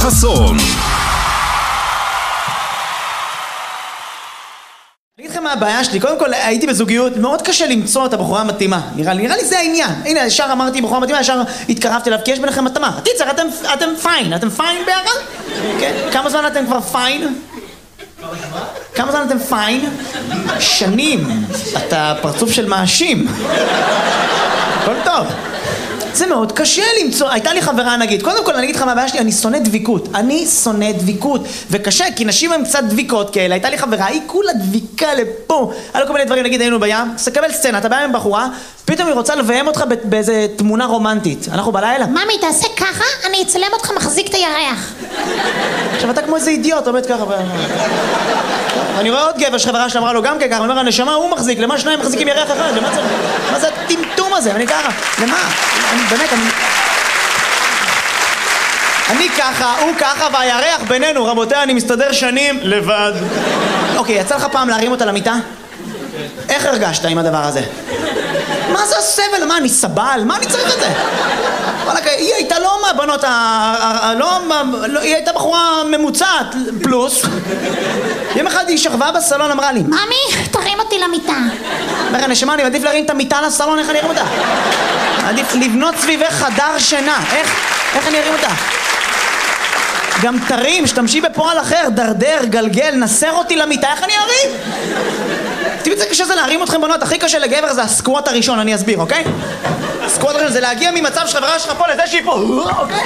חסון. אני אגיד לכם מה הבעיה שלי. קודם כל הייתי בזוגיות, מאוד קשה למצוא את הבחורה המתאימה. נראה לי זה העניין. הנה, ישר אמרתי בחורה מתאימה, ישר התקרבתי אליו, כי יש ביניכם מתאמה. תיצר, אתם פיין. אתם פיין ביחד? כן? כמה זמן אתם כבר פיין? כמה זמן אתם פיין? שנים. אתה פרצוף של מאשים. הכל טוב. זה מאוד קשה למצוא. הייתה לי חברה נגיד, קודם כל אני אגיד לך מה הבעיה שלי, אני שונא דביקות. וקשה, כי נשים הן קצת דביקות כאלה. הייתה לי חברה, היא כולה דביקה לפה. היה לו כל מיני דברים, נגיד היינו בים, סקבל סצנה, אתה בא עם בחורה, פתאום היא רוצה לביים אותך באיזה תמונה רומנטית. אנחנו בלילה. ממי, תעשה ככה, אני אצלם אותך מחזיק את הירח. עכשיו אתה כמו איזה אידיוט, עומד ככה. אני רואה עוד גבר שחברה שלה אמרה לו גם ככה, אני אומר, הנשמה הוא מחזיק, למה שניים מחזיקים ירח אחד? מה זה הטמטום הזה? אני ככה, למה? אני ככה, הוא ככה, והירח בינינו, רבותיי, אני מסתדר שנים לבד. אוקיי, יצא לך פעם להרים אותה למיטה? איך הרגשת עם הדבר הזה? מה זה הסבל? מה, אני סבל? מה אני צריך את זה? היא הייתה לא מהבנות, היא הייתה בחורה ממוצעת, פלוס. יום אחד היא שכבה בסלון, אמרה לי, ממי, תרים אותי למיטה. אומר, נשמה, אני מעדיף להרים את המיטה לסלון, איך אני ארים אותה? עדיף לבנות סביבך חדר שינה. איך אני ארים אותה? גם תרים, שתמשי בפועל אחר, דרדר, גלגל, נסר אותי למיטה, איך אני ארים? תראי, זה קשה זה להרים אתכם בנות, הכי קשה לגבר זה הסקווט הראשון, אני אסביר, אוקיי? הסקווט הראשון זה להגיע ממצב שחברה שלך פה לזה שהיא פה, אוקיי?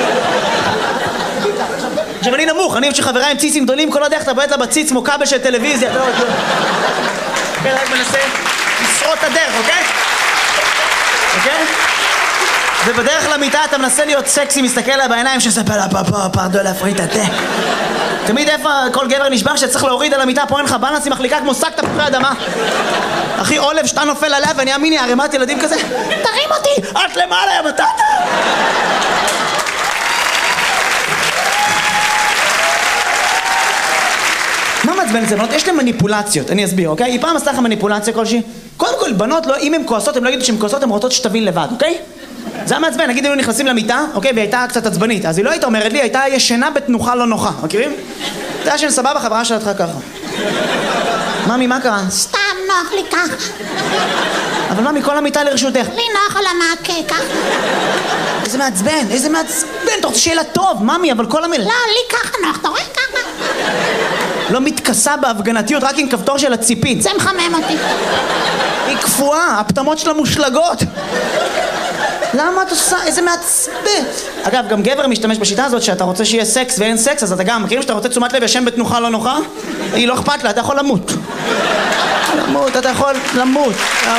עכשיו אני נמוך, אני אוהב שחברה עם ציצים גדולים, כל עוד איך אתה בועט לה בציץ כמו כבל של טלוויזיה, אתה לא רואה. אוקיי, רק מנסה לשרוט את הדרך, אוקיי? אוקיי? ובדרך למיטה אתה מנסה להיות סקסי, מסתכל לה בעיניים שספר לה פרדו להפריט את זה. תמיד איפה כל גבר נשבר שצריך להוריד על המיטה, פה אין לך בלנס, היא מחליקה כמו שק תפוחי אדמה. אחי, עולב שאתה נופל עליה ואני אמיני, ערימת ילדים כזה. תרים אותי! את למעלה, יא בטטה! מה מעצבן את זה, בנות? יש להם מניפולציות, אני אסביר, אוקיי? היא פעם עשתה לך מניפולציה כלשהי? קודם כל, בנות, לא, אם הן כועסות, הן לא יגידו שהן כועסות, הן רוצות שתבין לבד, אוקיי? זה היה מעצבן, נגיד, היינו נכנסים למיטה, אוקיי? והיא הייתה קצת עצבנית, אז היא לא הייתה אומרת לי, הייתה ישנה בתנוחה לא נוחה, מכירים? זה היה שאני סבבה, חברה שלתך ככה. ממי, מה קרה? סתם נוח לי ככה. אבל ממי, כל המיטה לרשותך. לי נוח על המעקה, ככה. איזה מעצבן, אתה רוצה שיהיה לה טוב, ממי, אבל כל המילה... לא, לי ככה נוח, אתה רואה ככה? לא מתכסה בהפגנתיות, רק עם כפתור של הציפית. זה מחמם אותי. היא קפואה, הפתמות שלה מושלגות. למה את עושה? איזה מעצבן. אגב, גם גבר משתמש בשיטה הזאת שאתה רוצה שיהיה סקס ואין סקס, אז אתה גם, מכירים שאתה רוצה תשומת לב ישן בתנוחה לא נוחה? היא לא אכפת לה, אתה יכול למות. אתה יכול למות.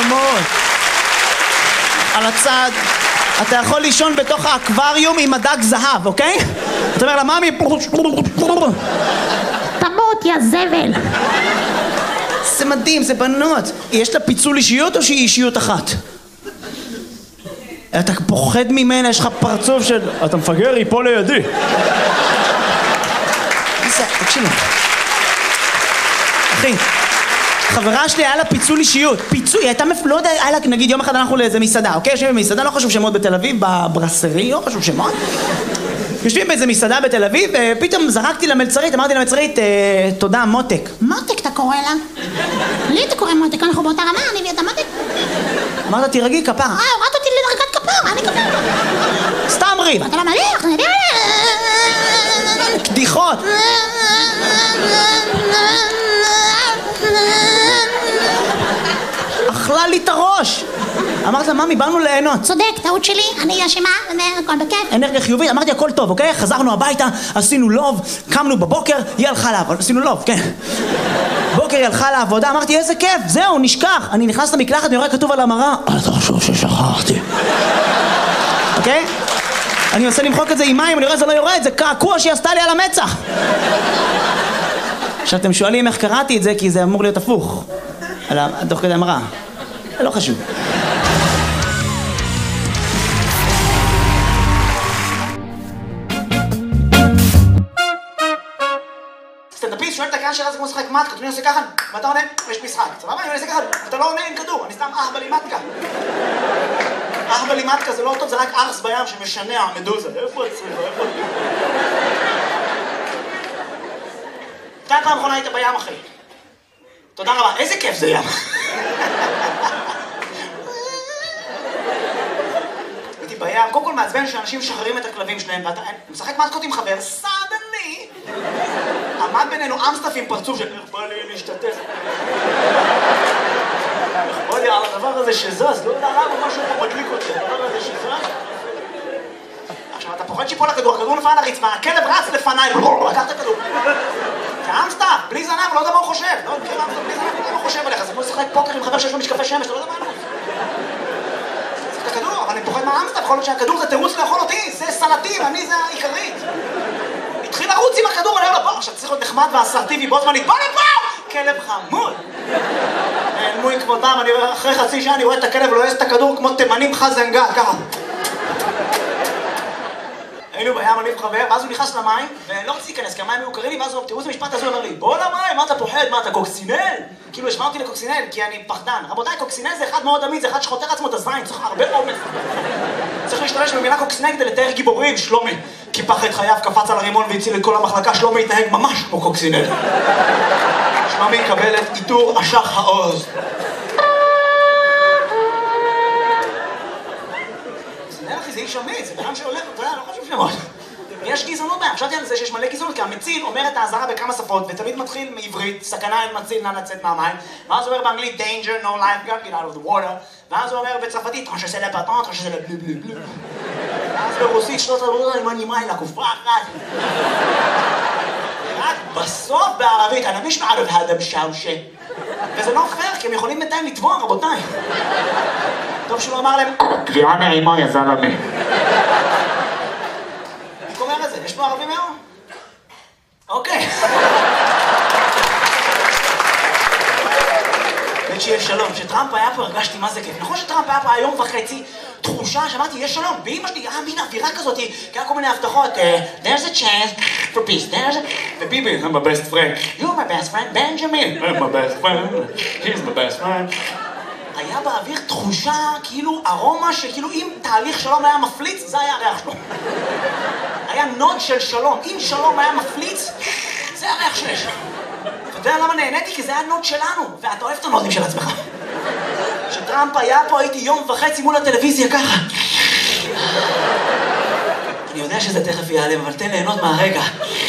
על הצד. אתה יכול לישון בתוך האקווריום עם הדג זהב, אוקיי? אתה אומר לה, ממי... תמות, יא זבל. זה מדהים, זה בנות. יש לה פיצול אישיות או שהיא אישיות אחת? אתה פוחד ממנה, יש לך פרצוף של... אתה מפגר, היא פה לידי. תקשיב. אחי, חברה שלי היה לה פיצול אישיות. פיצול, היא הייתה לא יודע, היה לה, נגיד יום אחד אנחנו לאיזה מסעדה, אוקיי? יושבים במסעדה, לא חשוב שמות בתל אביב, בברסרי, לא חשוב שמות. יושבים באיזה מסעדה בתל אביב, ופתאום זרקתי למלצרית, אמרתי למלצרית, תודה, מותק. מותק אתה קורא לה? לי אתה קורא מותק, אנחנו באותה רמה, אני ואתה מותק. אמרת, תירגעי כפרה. הורדת אותי לדרגת כפרה, אני כפרה. סתם ריב. אתה לא מליח, אני יודע. קדיחות. אכלה לי את הראש. אמרת לה, ממי, באנו ליהנות. צודק, טעות שלי, אני אשמה, הכל בכיף. אנרגיה חיובית, אמרתי, הכל טוב, אוקיי? חזרנו הביתה, עשינו לוב, קמנו בבוקר, היא הלכה לעבוד, עשינו לוב, כן. בוקר היא הלכה לעבודה, אמרתי, איזה כיף, זהו, נשכח. אני נכנס למקלחת, אני רואה כתוב על המראה, אתה חשוב ששכחתי. אוקיי? אני מנסה למחוק את זה עם מים, אני רואה זה לא יורד, זה קעקוע שהיא עשתה לי על המצח. שאתם שואלים איך קראתי את זה, כי זה אמור להיות הפוך. תוך כדי המראה. זה לא חשוב. סטנדאפיסט שואל את הקהל שלה זה כמו משחק מתקה, אני עושה ככה, ואתה עונה, יש משחק, סבבה? אני עושה ככה, אתה לא עונה עם כדור, אני סתם בלימטקה. בלימטקה זה לא טוב, זה רק ארס בים שמשנע, המדוזה. איפה הצריך? פעם אחרונה היית בים, אחי? תודה רבה, איזה כיף זה ים. הייתי בים, קודם כל מעצבן שאנשים משחררים את הכלבים שלהם, ואתה משחק מסקוט עם חבר, סדני! עמד בינינו אמסטף עם פרצוף של איך בא לי להשתתף. בוא לי על הדבר הזה שזז, לא יודע למה משהו פה מדליק אותי, הדבר הזה שזז. עכשיו, אתה פוחד שיפול הכדור, הכדור נפל על הרצפה, הכלב רץ לפניי, לקח את הכדור. זה אמסטף, בלי זנב, לא יודע מה הוא חושב. לא, בלי זנב, לא יודע מה הוא חושב עליך, זה כמו לשחק פוקר עם חבר שיש לו משקפי שמש, לא יודע מה הוא. זה את הכדור, אבל אני פוחד מהאמסטף, יכול להיות שהכדור זה תירוץ לאכול אותי, זה סלטים, אני זה העיקרית. התחיל לרוץ עם הכדור, אני אומר לו, בוא, עכשיו צריך להיות נחמד ואסרטיבי, בו זמנית, בוא לפה! כלב חמוד! נעלמו עם כבודם, אחרי חצי שעה אני רואה את הכלב ולועס את הכדור כמו תימנים חזנגה, ככה. היינו בים, אני וחבר, ואז הוא נכנס למים, ולא רציתי להיכנס, כי המים היו קרים לי, ואז תראו איזה משפט הזה, הוא אומר לי, בוא למים, מה אתה פוחד? מה, אתה קוקסינל? כאילו, השמע אותי לקוקסינל, כי אני פחדן. רבותיי, קוקסינל זה אחד מאוד עמיד, זה אחד שחותר עצמו את הזין, צריך הרבה אומץ. צריך להשתמש במילה קוקסינל כדי לתאר גיבורים, שלומי. קיפח את חייו, קפץ על הרימון והציל את כל המחלקה, שלומי התנהג ממש כמו קוקסינל. שלומי יקבל את עיטור אשח העוז. זה איש אמיץ, זה בן שהולך, אתה יודע, לא חשוב שמות. יש גזענות בהם, חשבתי על זה שיש מלא גזענות, כי המציל אומר את האזהרה בכמה שפות, ותמיד מתחיל מעברית, סכנה אין מציל, נא לצאת מהמים, ואז הוא אומר באנגלית, danger, no lifeguard, get out of the water, ואז הוא אומר בצרפתית, טרנש עושה לפטנט, טרנש עושה לבלו בלו בלו. ואז ברוסית, שנות עבודה, עם הנימיים לקופה אחת. רק בסוף בערבית, אני מיש מערב הדם שאושה. וזה לא פייר, כי הם יכולים בינתיים לתבוע, רבותיי. טוב שהוא אמר להם, קריאה נעימה יא זלמה. אני אומר את זה, יש פה ערבים היום? אוקיי. וכשיש שלום, כשטראמפ היה פה הרגשתי מה זה כיף. נכון שטראמפ היה פה היום וחצי, תחושה שאמרתי, יש שלום. ואמא שלי, מין אווירה כזאת, כי היה כל מיני הבטחות, there's a chance for peace, וביבי, I'm my best friend. You're my best friend, Benjamin. I'm my best friend, he's my best friend. היה באוויר תחושה, כאילו ארומה שכאילו אם תהליך שלום היה מפליץ, זה היה הריח שלו. היה נוד של שלום. אם שלום היה מפליץ, זה הריח שיש. אתה יודע למה נהניתי? כי זה היה נוד שלנו, ואתה אוהב את הנודים של עצמך. כשטראמפ היה פה הייתי יום וחצי מול הטלוויזיה ככה. אני יודע שזה תכף ייעלם, אבל תן ליהנות מהרגע.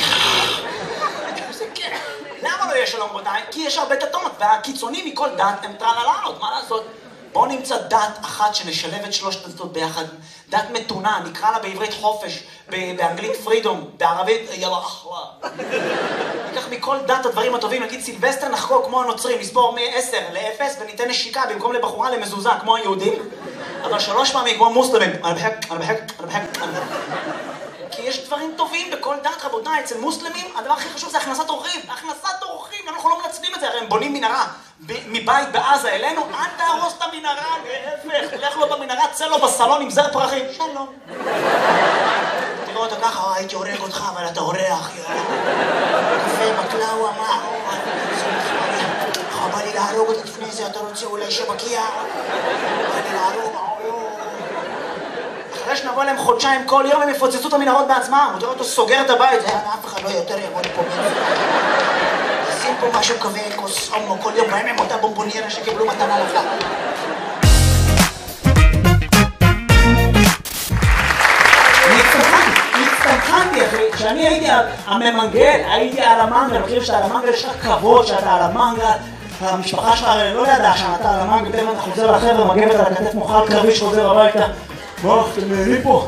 למה לא יש שלום רבותיי? כי יש הרבה דתות, והקיצונים מכל דת הם טרללות, מה לעשות? בואו נמצא דת אחת שנשלב את שלושת הדתות ביחד. דת מתונה, נקרא לה בעברית חופש, באנגלית פרידום, בערבית יאללה אחלה. ניקח מכל דת הדברים הטובים, נגיד סילבסטר נחגוג כמו הנוצרים, נסבור מ-10 ל-0 וניתן נשיקה במקום לבחורה למזוזה כמו היהודים, אבל 3 פעמים כמו מוסלמים. כי יש דברים טובים בכל דת, רבותיי. אצל מוסלמים הדבר הכי חשוב זה הכנסת אורחים. הכנסת אורחים, אנחנו לא מנצלים את זה, הרי הם בונים מנהרה מבית בעזה אלינו, אל תהרוס את המנהרה, להפך, לך לו במנהרה, צא לו בסלון עם זר פרחים, שלום. תראו אותו ככה, הייתי הורג אותך, אבל אתה אורח, קפה בקלאווה, מה? בא לי להרוג אותי לפני זה, אתה רוצה אולי שבקיע? בא לי להרוג, אחרי שנבוא להם חודשיים כל יום הם יפוצצו את המנהרות בעצמם. הוא תראה אותו סוגר את הבית, אף אחד לא יותר יעמוד פה. שים פה משהו כזה, כוס הומו, כל יום בהם הם אותה בומבוניירה שקיבלו מתנה לך. הצטמחנתי אחי, כשאני הייתי הממנגל, הייתי על המנגל, אני חושב שאתה על המנגל, יש לך כבוד שאתה על המנגל, המשפחה שלך לא ידעה שאתה על המנגל, תכף אתה חוזר לחבר'ה, מגבת על הכתף מוחל קרבי שחוזר הביתה. מה, אתם נהנים פה?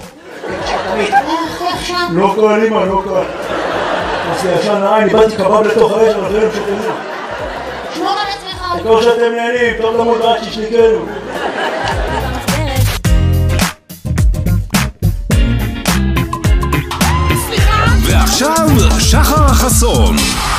לא קל, אמא, לא קל. עושה ישן נעי, איבדתי קבב לתוך האש, אבל אחרים שתהנו. שמור על עצמך. תקור שאתם נהנים, טוב למות רק ששניקנו. ועכשיו, שחר חסון.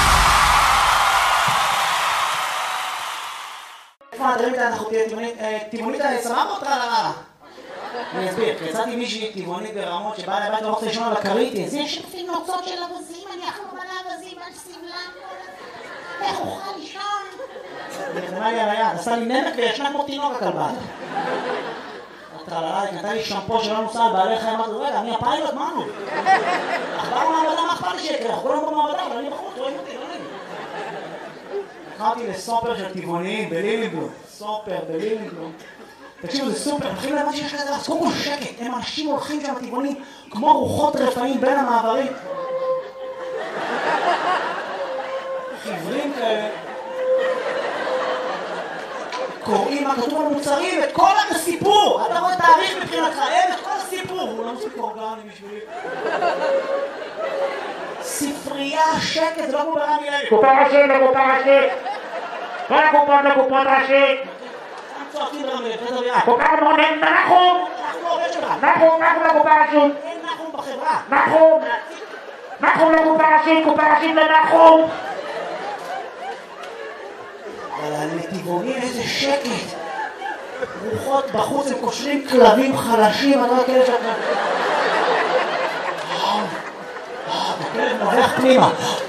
איפה הדברים האלה אנחנו טבעונית סבבה או טרללה? אני אסביר, יצאתי מישהי טבעונית ברמות שבאה לבית לא רוצה לישון על הכרית. זה שפים נוצות של אבזים, אני אחלום על האבזים, על סבלם. איך אוכל לישון? היא נחתמה לי על היד, עשה לי נמק וישנה כמו תינוק הכלבה. הטרללה, היא קנתה לי שמפו שלא נוסע על בעלי חיים, אמרתי, רגע, אני הפיילוט, מה נו? אך באו מעבדה, מה אכפת לי שיקרה? אנחנו כולם במעבדה, אבל אני בחוץ, רואים אותי, לא נגיד. התחלתי לסופר של טבעוניים בלילינגלום. סופר בלילינגלום. תקשיבו, זה סופר, מתחילים להבן שיש כזה, אז קודם כל שקט, הם אנשים הולכים שם טבעונים כמו רוחות רפאים בין המעברים. חיוורים כאלה. קוראים מה כתוב על מוצרים, את כל הסיפור! אתה רואה תאריך מבחינתך, אין את כל הסיפור! הוא לא מוסיף אורגני בשבילי. ספרייה, שקט, זה לא כמו ברמי לוי. קופה ראשית לקופה ראשית. כל הקופות לקופות ראשית. צועקים ברמי לוי, חדר יד. קופה מונן נחום. אנחנו עובד שלך. נחום לקופה ראשית. אין נחום בחברה. נחום לקופה ראשית, קופה ראשית לנחום. אבל הנתיבונים איזה שקט. רוחות בחוץ, הם קושרים כלבים חלשים, אני לא יודע כאלה שאתה... הכלב נובח פנימה.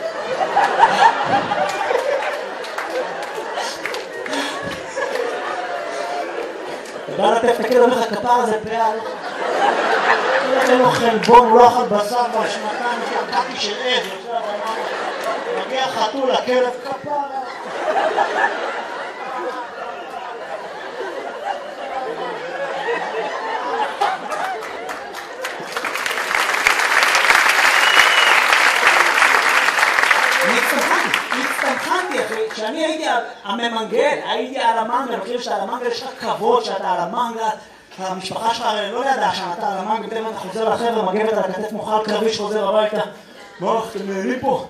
אתה בא לטף את הכלב, אומר לך כפר הזה פאה. אין לו חלבון, הוא לא אכל בשר כבר שנתיים, שקעתי של עד. מגיע חתול, הכלב כפר. הצטמחנתי אחי, כשאני הייתי הממנגל, הייתי על המנגל, אני חושב שעל המנגל יש לך כבוד שאתה על המנגל, המשפחה שלך לא ידעה שאתה על המנגל, פתאום אתה חוזר לחבר'ה, מגבת על הכתף מוכל קרבי שחוזר הביתה. מה, אתם נהנים פה?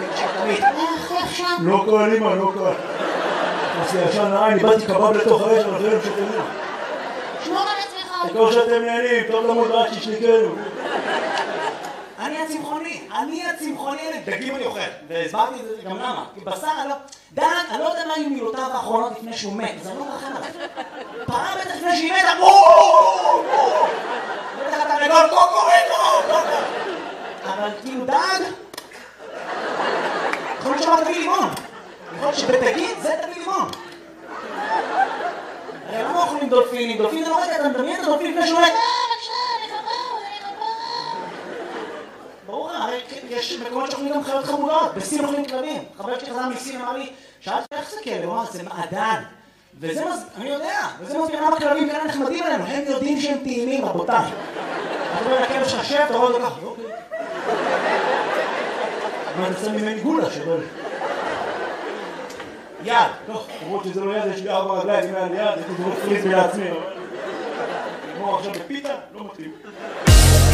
לא קל אימא, לא קל. עושה ישן לעין, איבדתי קבב לתוך האש, אבל זה לא שתהנים. שמור על עצמך. תקור שאתם נהנים, טוב למוד רק שישניקנו. אני הצמחוני, דגים אני אוכל, והסברתי את זה גם למה, כי בשר אני לא יודע מה היו מילותיו האחרונות לפני שהוא מת, אז אני לא מרחם עליו. פרה בטח לפני שהיא מתה, בטח אתה נגול, קוקוריקו, אבל כאילו דג, יכול להיות שאמר תביא לימון, יכול להיות שבדגים זה תביא לימון. הרי למה אוכלים דולפינים? דולפין זה לא רגע, אתה מדמיין את הדולפין לפני שהוא מת. ברור, הרי יש מקומות שאוכלים גם חיות חמודות, בסין אוכלים כלבים. חבר שלי חזר מסין אמר לי, שאלתי איך זה כלב? הוא אמר, זה מעדן. וזה אני יודע, וזה מסביר למה כלבים כאלה נחמדים עלינו, הם יודעים שהם טעימים, רבותיי. אתה רואה לכלב שלך שב, אתה רואה אותו ככה, אוקיי. אבל אני שם ממני גולה שבל. יד, טוב, למרות שזה לא יד, יש לי 4 רגליים, אם היה לי יד, הייתי דורך פריז לעצמי. נגמור עכשיו בפיתה, לא מתאים.